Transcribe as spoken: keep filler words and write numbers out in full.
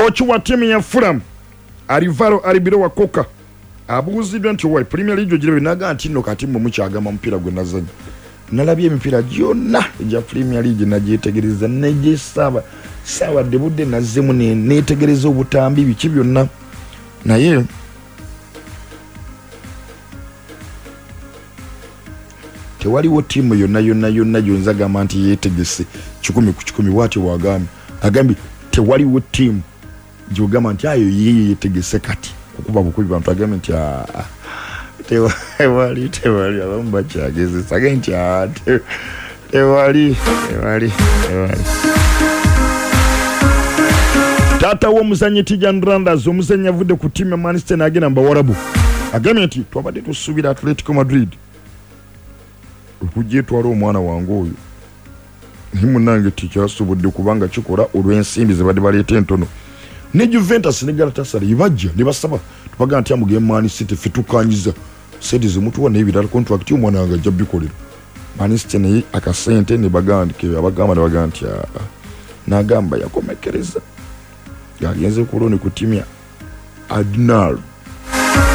kochi wa timu ya Fulham Alvaro Arbeloa Wakoka abuuziddwa nti wa Premier League ogirebe naga nti nno kati mu mukyagama mpira gwe nazanya nalabye emipiira gyonna egya Premier League nagyetegereza negisaba sawa de budde nazzemu netegereza obutambi biki byonna naye tewaliwo tiimu yonna yonna yonna gyonza gamba nti yeetegese kikumi ku kikumi bw'ati bw'agambye agambye tewaliwo tiimu gyogamba nti ayo yeye yeetegese kati kukuba bukubi bantu agambye nti tewali tewali abamu bakyagezesa agambye nti tewali tewali tewali. Taata w'omuzannyi Tijan Randers omuzannyi avudde ku ttiimu ya Manchester n'agenda mu Bawarabu agambye nti twabadde tusuubira Atletico Madrid okugyetwala omwana wange oyo naye munnange tikyasobodde kubanga kikola olw'ensimbi ze badde baleeta entono ne Juventus ne Galatasaray bajja ne basaba tubaga nti amugende Man City ffe tukanyiza sedi zimutuwa n'ebirala contract y'omwana wange ajja bikolera Man City naye akasente ne bagandike abagamba ne bagamba nti n'agamba yakomekereza yagenze ku looni ku ttiimu ya Adnal